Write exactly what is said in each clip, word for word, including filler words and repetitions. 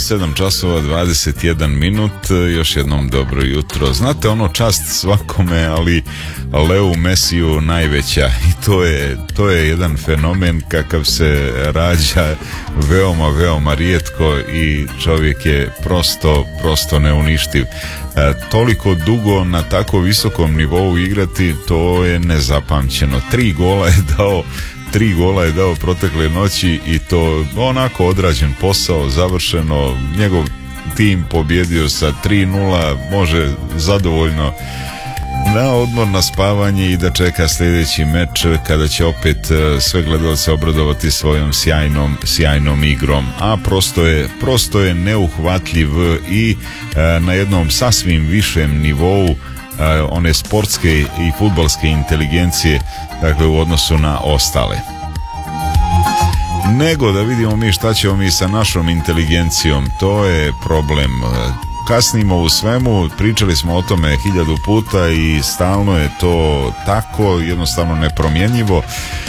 sedam časova dvadeset jedan minut, još jednom dobro jutro. Znate, ono, čast svakome, ali Leu Mesiju najveća, i to je, to je jedan fenomen kakav se rađa veoma, veoma rijetko i čovjek je prosto, prosto neuništiv. E, toliko dugo na tako visokom nivou igrati, to je nezapamćeno. Tri gola je dao Tri gola je dao protekle noći i to onako odrađen posao, završeno, njegov tim pobjedio sa tri nula, može zadovoljno na odmor, na spavanje i da čeka sljedeći meč kada će opet sve gledalce obradovati svojom sjajnom, sjajnom igrom, a prosto je, prosto je neuhvatljiv i e, na jednom sasvim višem nivou one sportske i fudbalske inteligencije, dakle u odnosu na ostale. Nego da vidimo mi šta ćemo mi sa našom inteligencijom, to je problem. Kasnimo u svemu, pričali smo o tome hiljadu puta i stalno je to tako, jednostavno nepromjenjivo.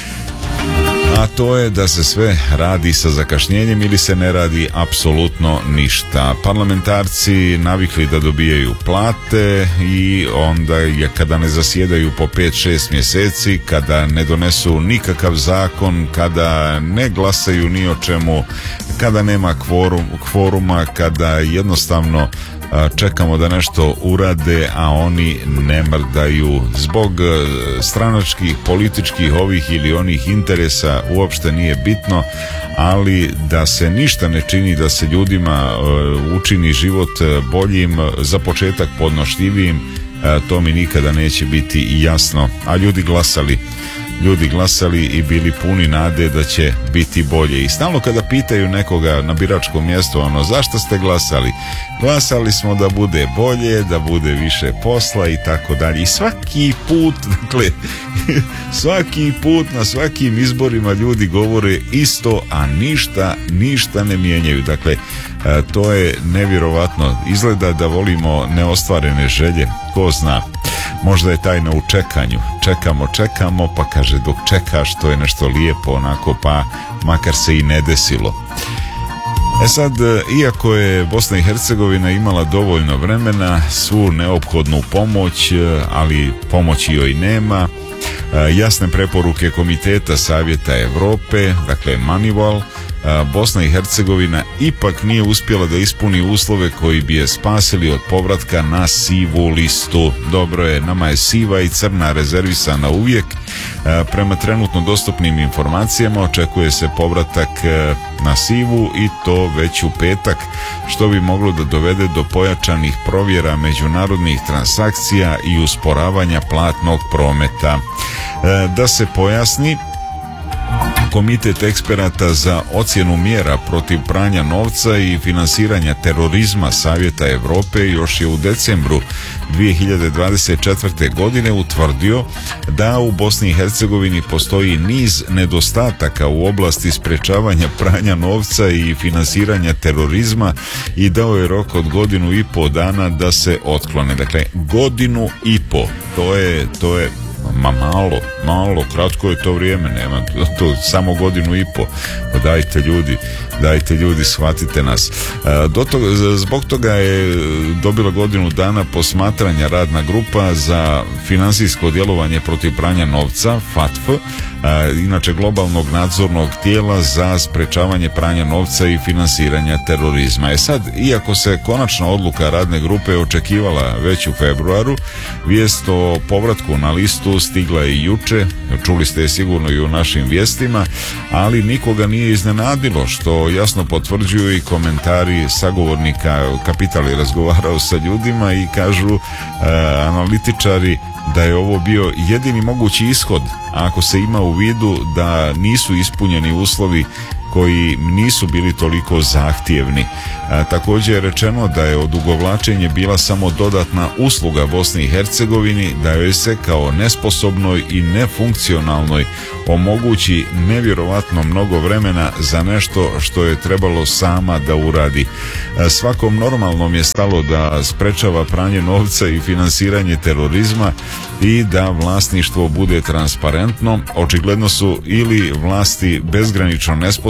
A to je da se sve radi sa zakašnjenjem ili se ne radi apsolutno ništa. Parlamentarci navikli da dobijaju plate i onda je kada ne zasjedaju po pet šest mjeseci, kada ne donesu nikakav zakon, kada ne glasaju ni o čemu, kada nema kvorum, kvoruma, kada jednostavno čekamo da nešto urade, a oni ne mrdaju zbog stranačkih, političkih, ovih ili onih interesa, uopšte nije bitno, ali da se ništa ne čini, da se ljudima učini život boljim, za početak podnošljivijim, to mi nikada neće biti jasno. A ljudi glasali ljudi glasali i bili puni nade da će biti bolje. I stalno kada pitaju nekoga na biračkom mjestu, ono, zašto ste glasali? Glasali smo da bude bolje, da bude više posla i tako dalje. I svaki put, dakle, svaki put na svakim izborima ljudi govore isto, a ništa, ništa ne mijenjaju. Dakle, to je nevjerovatno. Izgleda da volimo neostvarene želje. Ko zna? Možda je tajna u čekanju. Čekamo, čekamo, pa kaže dok čekaš to je nešto lijepo onako, pa makar se i ne desilo. E sad, iako je Bosna i Hercegovina imala dovoljno vremena, svu neophodnu pomoć, ali pomoći joj nema, jasne preporuke Komiteta Savjeta Europe, dakle Manival, Bosna i Hercegovina ipak nije uspjela da ispuni uslove koji bi je spasili od povratka na sivu listu. Dobro je, nama je siva i crna rezervisana uvijek. Prema trenutno dostupnim informacijama očekuje se povratak na sivu i to već u petak, što bi moglo da dovede do pojačanih provjera međunarodnih transakcija i usporavanja platnog prometa. Da se pojasni, Komitet eksperata za ocjenu mjera protiv pranja novca i finansiranja terorizma Savjeta Europe još je u decembru dvije hiljade dvadeset četvrte. godine utvrdio da u Bosni i Hercegovini postoji niz nedostataka u oblasti sprečavanja pranja novca i finansiranja terorizma i dao je rok od godinu i po dana da se otklone. Dakle, godinu i po, to je, to je Ma malo, malo, kratko je to vrijeme, nema to, to samo godinu i po. Pa dajte ljudi, dajte ljudi, shvatite nas. E, do toga, zbog toga je dobila godinu dana posmatranja radna grupa za financijsko djelovanje protiv pranja novca, F A T F, e, inače globalnog nadzornog tijela za sprečavanje pranja novca i finansiranja terorizma. E sad, iako se konačna odluka radne grupe očekivala već u februaru, vijest o povratku na listu stigla je i juče, čuli ste je sigurno i u našim vijestima, ali nikoga nije iznenadilo, što jasno potvrđuju i komentari sagovornika. Kapital je razgovarao sa ljudima i kažu e, analitičari da je ovo bio jedini mogući ishod, ako se ima u vidu da nisu ispunjeni uslovi koji nisu bili toliko zahtjevni. A, također je rečeno da je odugovlačenje bila samo dodatna usluga Bosni i Hercegovini, da joj se kao nesposobnoj i nefunkcionalnoj omogući nevjerovatno mnogo vremena za nešto što je trebalo sama da uradi. A, svakom normalnom je stalo da sprečava pranje novca i finansiranje terorizma i da vlasništvo bude transparentno. Očigledno su ili vlasti bezgranično nesposobne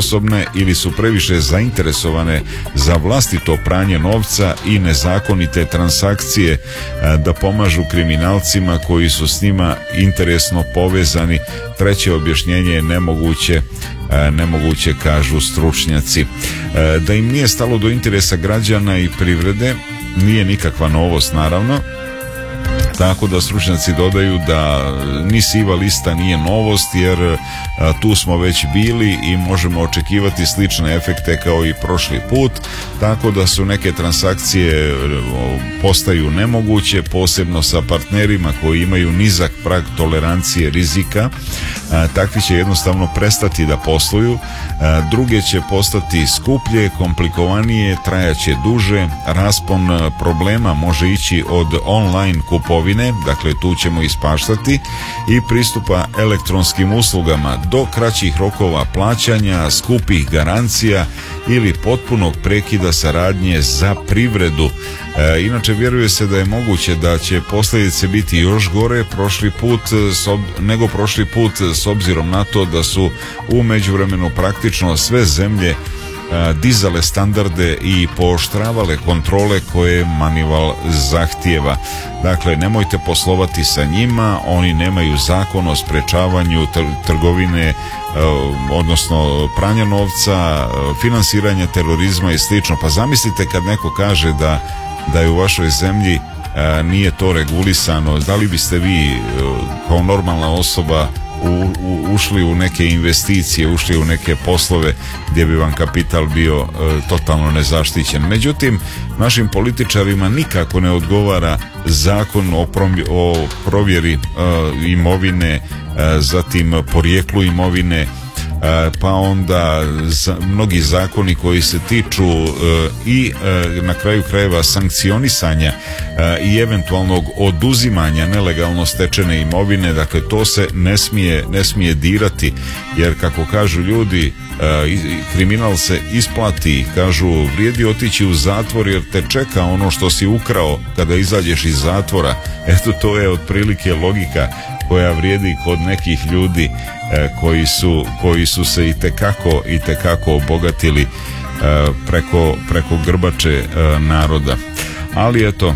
nesposobne ili su previše zainteresovane za vlastito pranje novca i nezakonite transakcije da pomažu kriminalcima koji su s njima interesno povezani. Treće objašnjenje je nemoguće, nemoguće kažu stručnjaci. Da im nije stalo do interesa građana i privrede nije nikakva novost, naravno. Tako da stručnjaci dodaju da ni siva lista nije novost, jer a, tu smo već bili i možemo očekivati slične efekte kao i prošli put, tako da su neke transakcije postaju nemoguće, posebno sa partnerima koji imaju nizak prag tolerancije rizika. A, takvi će jednostavno prestati da posluju, a, druge će postati skuplje, komplikovanije, trajaće duže, raspon problema može ići od online kupovine, dakle tu ćemo ispaštati, i pristupa elektronskim uslugama do kraćih rokova plaćanja, skupih garancija ili potpunog prekida saradnje za privredu. E, inače vjeruje se da je moguće da će posljedice biti još gore prošli put sob, nego prošli put s obzirom na to da su u međuvremenu praktično sve zemlje dizale standarde i pooštravale kontrole koje Manival zahtijeva. Dakle, nemojte poslovati sa njima, oni nemaju zakon o sprečavanju trgovine, odnosno pranja novca, finansiranja terorizma i slično. Pa zamislite kad neko kaže da, da je u vašoj zemlji nije to regulisano, da li biste vi kao normalna osoba U, u, ušli u neke investicije, ušli u neke poslove gdje bi vam kapital bio e, totalno nezaštićen. Međutim, našim političarima nikako ne odgovara zakon o, promj- o provjeri e, imovine, e, zatim porijeklu imovine, pa onda za, mnogi zakoni koji se tiču e, i e, na kraju krajeva sankcionisanja e, i eventualnog oduzimanja nelegalno stečene imovine. Dakle, to se ne smije, ne smije dirati, jer kako kažu ljudi, e, kriminal se isplati, kažu vrijedi otići u zatvor jer te čeka ono što si ukrao kada izađeš iz zatvora. Eto, to je otprilike logika koja vrijedi kod nekih ljudi e, koji su koji su se itekako itekako obogatili e, preko preko grbače e, naroda. Ali eto,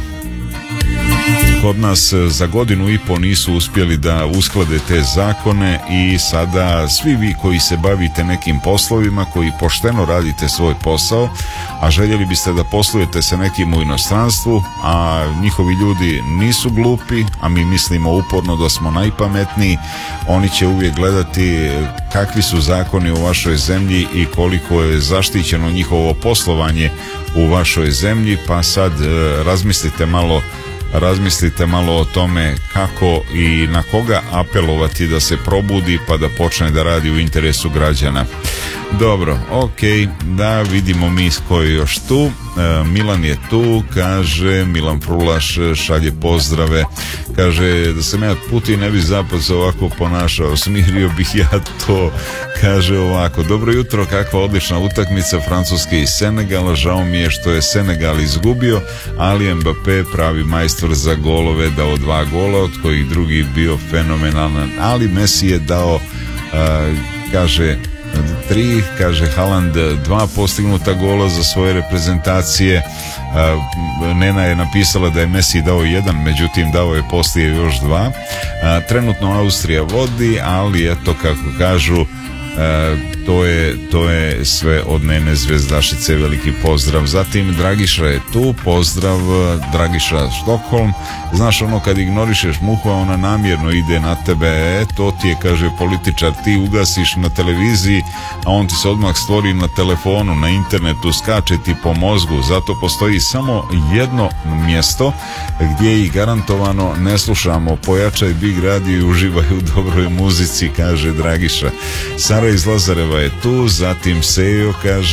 kod nas za godinu i po nisu uspjeli da usklade te zakone i sada svi vi koji se bavite nekim poslovima, koji pošteno radite svoj posao, a željeli biste da poslujete sa nekim u inostranstvu, a njihovi ljudi nisu glupi, a mi mislimo uporno da smo najpametniji, oni će uvijek gledati kakvi su zakoni u vašoj zemlji i koliko je zaštićeno njihovo poslovanje u vašoj zemlji, pa sad razmislite malo Razmislite malo o tome kako i na koga apelovati da se probudi pa da počne da radi u interesu građana. Dobro, ok, da vidimo mi ko je još tu. E, Milan je tu, kaže, Milan Prulaš šalje pozdrave, kaže da sam ja Putin ne bi zapad se ovako ponašao, smirio bih ja to, kaže ovako, dobro jutro, kakva odlična utakmica Francuske i Senegala, žao mi je što je Senegal izgubio, ali Mbappé pravi majstor za golove, dao dva gola, od kojih drugi bio fenomenalan, ali Messi je dao, a, kaže, tri, kaže Haaland dva postignuta gola za svoje reprezentacije. Nena je napisala da je Messi dao jedan, međutim dao je poslije još dva. Trenutno Austrija vodi, ali eto kako kažu, E, to je to je sve od Nene Zvezdašice, veliki pozdrav. Zatim Dragiša je tu, pozdrav Dragiša Štokholm. Znaš ono kad ignorišeš muhu, a ona namjerno ide na tebe, e, to ti je, kaže političar, ti ugasiš na televiziji, a on ti se odmah stvori na telefonu, na internetu, skače ti po mozgu. Zato postoji samo jedno mjesto gdje ih garantovano ne slušamo. Pojačaj Big Radio i uživaj u dobroj muzici, kaže Dragiša. Sara iz Lazareva je tu, zatim Sejo kaže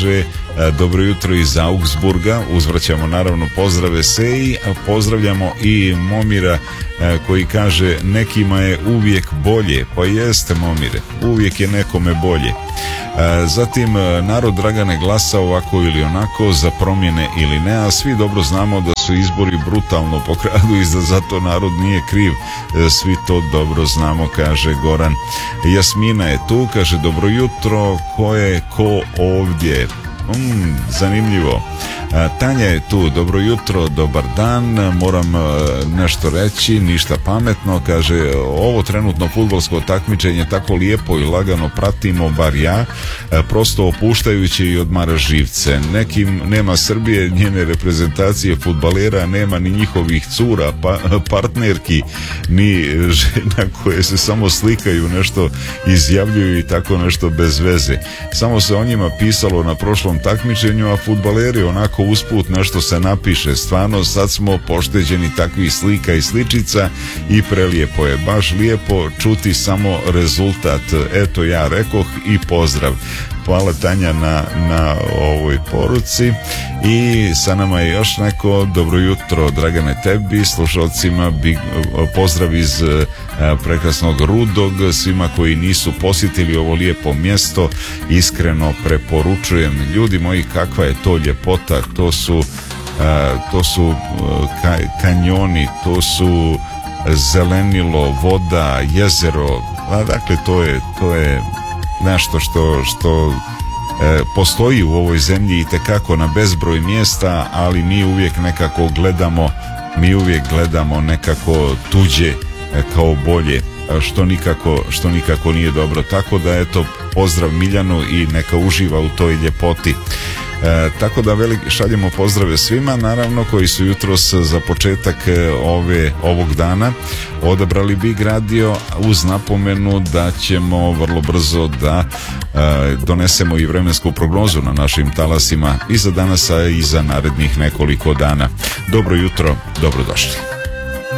dobro jutro iz Augsburga, uzvraćamo naravno pozdrave Seji, pozdravljamo i Momira koji kaže nekima je uvijek bolje. Pa jeste, Momire, uvijek je nekome bolje. Zatim narod Dragane glasa ovako ili onako, za promjene ili ne, a svi dobro znamo da su izbori brutalno pokradu i da zato narod nije kriv, svi to dobro znamo, kaže Goran. Jasmina je tu, kaže dobro jutro, ko je ko ovdje? Mm, zanimljivo. Tanja je tu, dobro jutro, dobar dan, moram nešto reći, ništa pametno, kaže ovo trenutno fudbalsko takmičenje tako lijepo i lagano pratimo, bar ja, prosto opuštajući i odmara živce. Nekim nema Srbije, njene reprezentacije fudbalera, nema ni njihovih cura, pa, partnerki, ni žena koje se samo slikaju, nešto izjavljuju i tako nešto bez veze. Samo se o njima pisalo na prošlom takmičenju, a fudbaleri onako usput nešto se napiše. Stvarno sad smo pošteđeni takvih slika i sličica i prelijepo je, baš lijepo čuti samo rezultat. Eto ja rekoh i pozdrav. Hvala Tanja na, na ovoj poruci. I sa nama je još neko, dobro jutro Dragane tebi, slušalcima, pozdrav iz prekrasnog Rudog, svima koji nisu posjetili ovo lijepo mjesto, iskreno preporučujem. Ljudi moji, kakva je to ljepota, to su to su kanjoni, to su zelenilo, voda, jezero, a dakle to je, to je nešto što, što e, postoji u ovoj zemlji itekako na bezbroj mjesta, ali mi uvijek nekako gledamo, mi uvijek gledamo nekako tuđe e, kao bolje, što nikako, što nikako nije dobro. Tako da eto, pozdrav Miljanu i neka uživa u toj ljepoti. E, tako da velik, šaljemo pozdrave svima, naravno, koji su jutros za početak ove, ovog dana odabrali Big Radio, uz napomenu da ćemo vrlo brzo da e, donesemo i vremensku prognozu na našim talasima i za danas, a i za narednih nekoliko dana. Dobro jutro, dobrodošli.